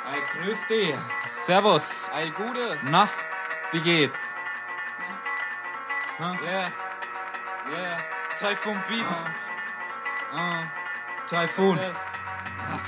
Ey, grüß dich. Servus. Ey, Gute. Na, wie geht's? Yeah. Yeah. Typhoon Beats. Typhoon.